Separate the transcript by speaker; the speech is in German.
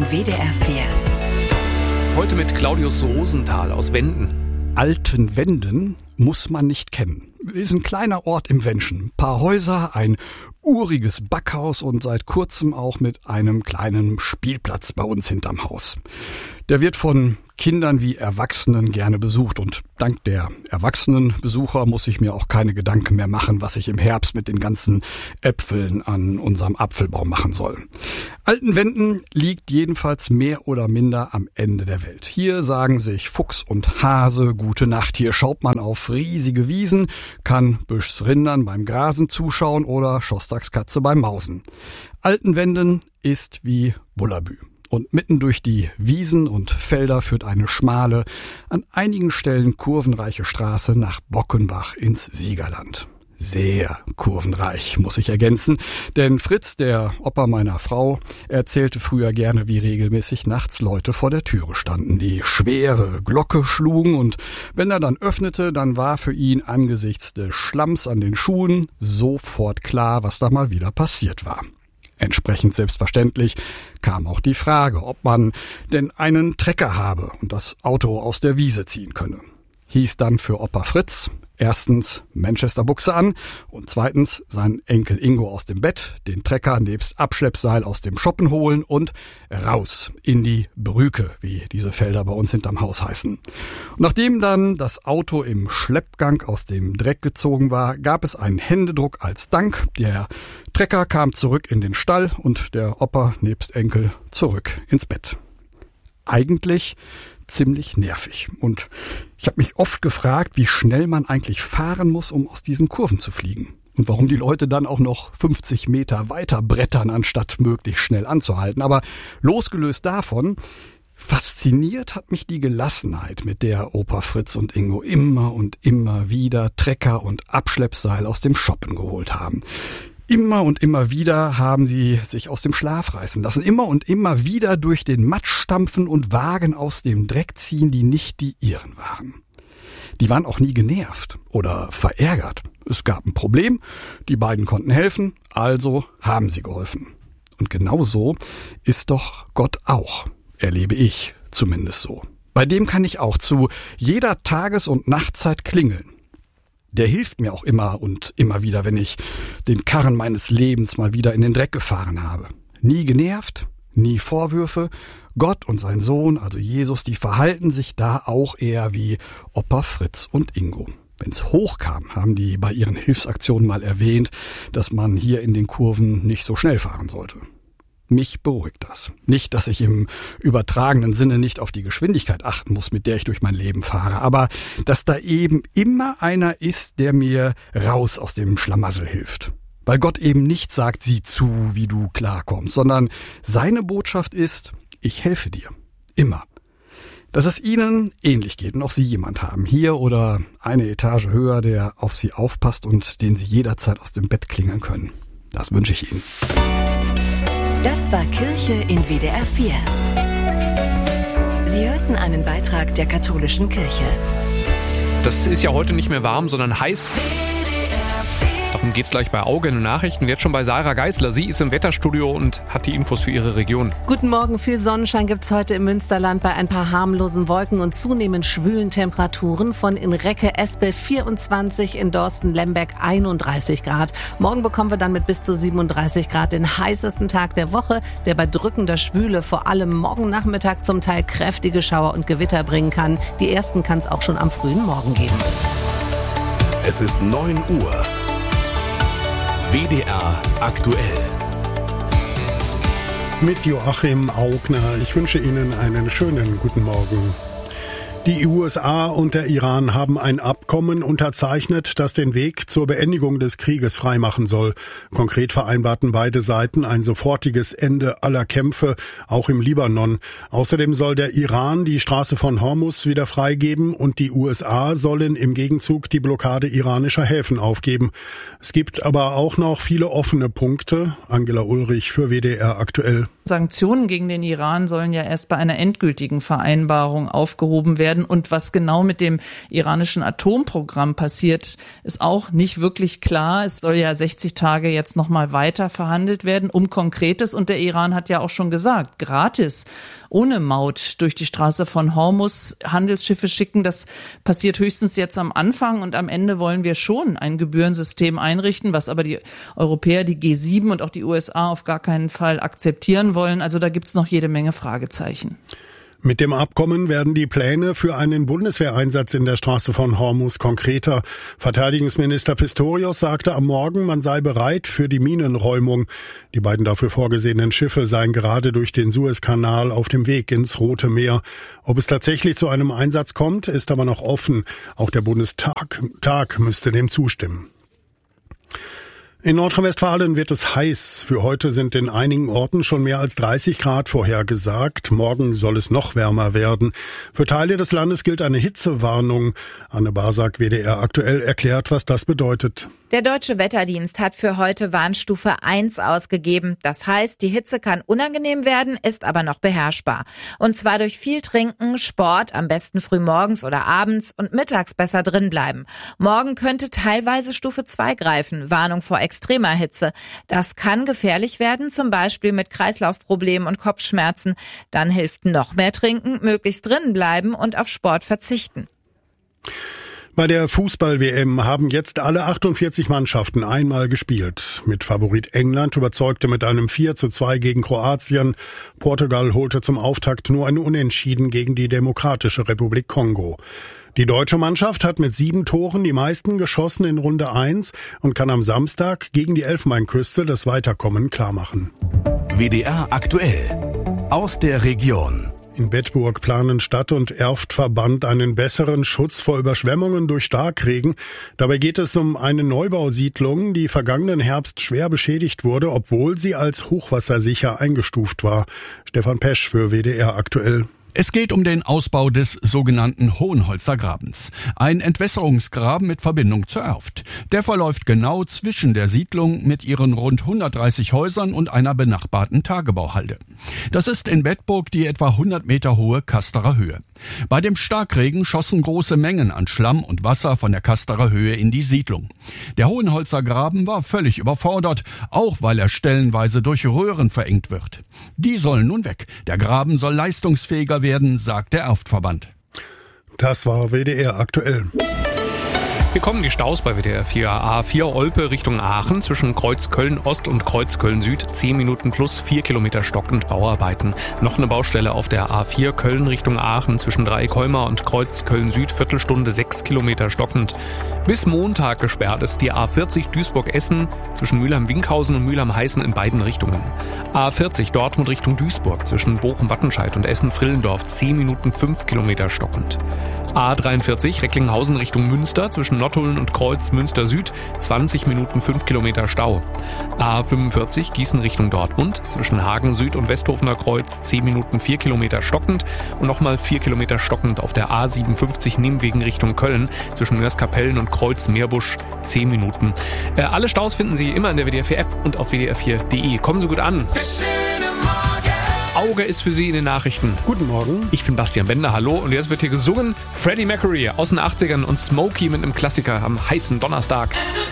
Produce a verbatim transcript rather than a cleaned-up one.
Speaker 1: W D R vier.
Speaker 2: Heute mit Claudius Rosenthal aus Wenden.
Speaker 3: Altenwenden muss man nicht kennen. Ist ein kleiner Ort im Wenschen. Ein paar Häuser, ein uriges Backhaus und seit kurzem auch mit einem kleinen Spielplatz bei uns hinterm Haus. Der wird von Kindern wie Erwachsenen gerne besucht und dank der erwachsenen Besucher muss ich mir auch keine Gedanken mehr machen, was ich im Herbst mit den ganzen Äpfeln an unserem Apfelbaum machen soll. Altenwenden liegt jedenfalls mehr oder minder am Ende der Welt. Hier sagen sich Fuchs und Hase gute Nacht. Hier schaut man auf riesige Wiesen, kann Büschs Rindern beim Grasen zuschauen oder Schostaks Katze beim Mausen. Altenwenden ist wie Bullabü. Und mitten durch die Wiesen und Felder führt eine schmale, an einigen Stellen kurvenreiche Straße nach Bockenbach ins Siegerland. Sehr kurvenreich, muss ich ergänzen, denn Fritz, der Opa meiner Frau, erzählte früher gerne, wie regelmäßig nachts Leute vor der Türe standen, die schwere Glocke schlugen und wenn er dann öffnete, dann war für ihn angesichts des Schlamms an den Schuhen sofort klar, was da mal wieder passiert war. Entsprechend selbstverständlich kam auch die Frage, ob man denn einen Trecker habe und das Auto aus der Wiese ziehen könne. Hieß dann für Opa Fritz erstens Manchester-Buchse an und zweitens seinen Enkel Ingo aus dem Bett, den Trecker nebst Abschleppseil aus dem Schoppen holen und raus in die Brüke, wie diese Felder bei uns hinterm Haus heißen. Und nachdem dann das Auto im Schleppgang aus dem Dreck gezogen war, gab es einen Händedruck als Dank. Der Trecker kam zurück in den Stall und der Opa nebst Enkel zurück ins Bett. Eigentlich ziemlich nervig. Und ich habe mich oft gefragt, wie schnell man eigentlich fahren muss, um aus diesen Kurven zu fliegen. Und warum die Leute dann auch noch fünfzig Meter weiter brettern, anstatt möglichst schnell anzuhalten. Aber losgelöst davon, fasziniert hat mich die Gelassenheit, mit der Opa Fritz und Ingo immer und immer wieder Trecker und Abschleppseil aus dem Schoppen geholt haben. Immer und immer wieder haben sie sich aus dem Schlaf reißen lassen. Immer und immer wieder durch den Matsch stampfen und Wagen aus dem Dreck ziehen, die nicht die ihren waren. Die waren auch nie genervt oder verärgert. Es gab ein Problem, die beiden konnten helfen, also haben sie geholfen. Und genau so ist doch Gott auch, erlebe ich zumindest so. Bei dem kann ich auch zu jeder Tages- und Nachtzeit klingeln. Der hilft mir auch immer und immer wieder, wenn ich den Karren meines Lebens mal wieder in den Dreck gefahren habe. Nie genervt, nie Vorwürfe. Gott und sein Sohn, also Jesus, die verhalten sich da auch eher wie Opa Fritz und Ingo. Wenn's hochkam, haben die bei ihren Hilfsaktionen mal erwähnt, dass man hier in den Kurven nicht so schnell fahren sollte. Mich beruhigt das. Nicht, dass ich im übertragenen Sinne nicht auf die Geschwindigkeit achten muss, mit der ich durch mein Leben fahre, aber dass da eben immer einer ist, der mir raus aus dem Schlamassel hilft. Weil Gott eben nicht sagt, sieh zu, wie du klarkommst, sondern seine Botschaft ist, ich helfe dir. Immer. Dass es Ihnen ähnlich geht und auch Sie jemand haben, hier oder eine Etage höher, der auf Sie aufpasst und den Sie jederzeit aus dem Bett klingeln können. Das wünsche ich Ihnen.
Speaker 1: Das war Kirche in W D R vier. Sie hörten einen Beitrag der katholischen Kirche.
Speaker 2: Das ist ja heute nicht mehr warm, sondern heiß. Darum geht's gleich bei Auge in den Nachrichten. Jetzt schon bei Sarah Geisler. Sie ist im Wetterstudio und hat die Infos für ihre Region.
Speaker 4: Guten Morgen. Viel Sonnenschein gibt's heute im Münsterland bei ein paar harmlosen Wolken und zunehmend schwülen Temperaturen. Von in Recke-Espel vierundzwanzig, in Dorsten-Lemberg einunddreißig Grad. Morgen bekommen wir dann mit bis zu siebenunddreißig Grad den heißesten Tag der Woche, der bei drückender Schwüle vor allem morgen Nachmittag zum Teil kräftige Schauer und Gewitter bringen kann. Die ersten kann es auch schon am frühen Morgen geben.
Speaker 5: Es ist neun Uhr. W D R aktuell.
Speaker 6: Mit Joachim Augner. Ich wünsche Ihnen einen schönen guten Morgen. Die U S A und der Iran haben ein Abkommen unterzeichnet, das den Weg zur Beendigung des Krieges freimachen soll. Konkret vereinbarten beide Seiten ein sofortiges Ende aller Kämpfe, auch im Libanon. Außerdem soll der Iran die Straße von Hormuz wieder freigeben und die U S A sollen im Gegenzug die Blockade iranischer Häfen aufgeben. Es gibt aber auch noch viele offene Punkte. Angela Ulrich für W D R aktuell.
Speaker 7: Sanktionen gegen den Iran sollen ja erst bei einer endgültigen Vereinbarung aufgehoben werden. werden. Und was genau mit dem iranischen Atomprogramm passiert, ist auch nicht wirklich klar. Es soll ja sechzig Tage jetzt nochmal weiter verhandelt werden um Konkretes. Und der Iran hat ja auch schon gesagt, gratis, ohne Maut durch die Straße von Hormuz Handelsschiffe schicken. Das passiert höchstens jetzt am Anfang und am Ende wollen wir schon ein Gebührensystem einrichten, was aber die Europäer, die G sieben und auch die U S A auf gar keinen Fall akzeptieren wollen. Also da gibt's noch jede Menge Fragezeichen.
Speaker 6: Mit dem Abkommen werden die Pläne für einen Bundeswehreinsatz in der Straße von Hormuz konkreter. Verteidigungsminister Pistorius sagte am Morgen, man sei bereit für die Minenräumung. Die beiden dafür vorgesehenen Schiffe seien gerade durch den Suezkanal auf dem Weg ins Rote Meer. Ob es tatsächlich zu einem Einsatz kommt, ist aber noch offen. Auch der Bundestag Tag müsste dem zustimmen. In Nordrhein-Westfalen wird es heiß. Für heute sind in einigen Orten schon mehr als dreißig Grad vorhergesagt. Morgen soll es noch wärmer werden. Für Teile des Landes gilt eine Hitzewarnung. Anne Barsack, W D R aktuell, erklärt, was das bedeutet.
Speaker 8: Der Deutsche Wetterdienst hat für heute Warnstufe eins ausgegeben. Das heißt, die Hitze kann unangenehm werden, ist aber noch beherrschbar. Und zwar durch viel Trinken, Sport, am besten früh morgens oder abends und mittags besser drin bleiben. Morgen könnte teilweise Stufe zwei greifen, Warnung vor extremer Hitze. Das kann gefährlich werden, zum Beispiel mit Kreislaufproblemen und Kopfschmerzen. Dann hilft noch mehr trinken, möglichst drinnen bleiben und auf Sport verzichten.
Speaker 6: Bei der Fußball-W M haben jetzt alle achtundvierzig Mannschaften einmal gespielt. Mit Favorit England überzeugte mit einem vier zu zwei gegen Kroatien. Portugal holte zum Auftakt nur ein Unentschieden gegen die Demokratische Republik Kongo. Die deutsche Mannschaft hat mit sieben Toren die meisten geschossen in Runde eins und kann am Samstag gegen die Elfenbeinküste das Weiterkommen klarmachen.
Speaker 5: W D R aktuell aus der Region.
Speaker 6: In Bedburg planen Stadt- und Erftverband einen besseren Schutz vor Überschwemmungen durch Starkregen. Dabei geht es um eine Neubausiedlung, die vergangenen Herbst schwer beschädigt wurde, obwohl sie als hochwassersicher eingestuft war. Stefan Pesch für W D R aktuell.
Speaker 9: Es geht um den Ausbau des sogenannten Hohenholzer Grabens. Ein Entwässerungsgraben mit Verbindung zur Erft. Der verläuft genau zwischen der Siedlung mit ihren rund hundertdreißig Häusern und einer benachbarten Tagebauhalde. Das ist in Bedburg die etwa hundert Meter hohe Kasterer Höhe. Bei dem Starkregen schossen große Mengen an Schlamm und Wasser von der Kasterer Höhe in die Siedlung. Der Hohenholzer Graben war völlig überfordert, auch weil er stellenweise durch Röhren verengt wird. Die sollen nun weg. Der Graben soll leistungsfähiger werden, sagt der Erftverband.
Speaker 6: Das war W D R aktuell.
Speaker 2: Hier kommen die Staus bei W D R vier. A vier Olpe Richtung Aachen zwischen Kreuz Köln-Ost und Kreuz Köln-Süd. zehn Minuten plus vier Kilometer stockend Bauarbeiten. Noch eine Baustelle auf der A vier Köln Richtung Aachen zwischen Dreieckholmer und Kreuz Köln-Süd. Viertelstunde sechs Kilometer stockend. Bis Montag gesperrt ist die A vierzig Duisburg-Essen zwischen Mülheim-Winkhausen und Mülheim-Heißen in beiden Richtungen. A vierzig Dortmund Richtung Duisburg zwischen Bochum-Wattenscheid und Essen-Frillendorf. zehn Minuten fünf Kilometer stockend. A dreiundvierzig Recklinghausen Richtung Münster zwischen Nottuln und Kreuz Münster Süd, zwanzig Minuten fünf Kilometer Stau. A fünfundvierzig Gießen Richtung Dortmund zwischen Hagen Süd und Westhofener Kreuz, zehn Minuten vier Kilometer stockend und nochmal vier Kilometer stockend auf der A siebenundfünfzig Nimwegen Richtung Köln zwischen Mörs-Kapellen und Kreuz Meerbusch, zehn Minuten. Äh, alle Staus finden Sie immer in der W D R vier App und auf W D R vier Punkt de. Kommen Sie gut an. Auge ist für Sie in den Nachrichten.
Speaker 6: Guten Morgen.
Speaker 2: Ich bin Bastian Bender, hallo. Und jetzt wird hier gesungen Freddie Mercury aus den achtzigern und Smokey mit einem Klassiker am heißen Donnerstag.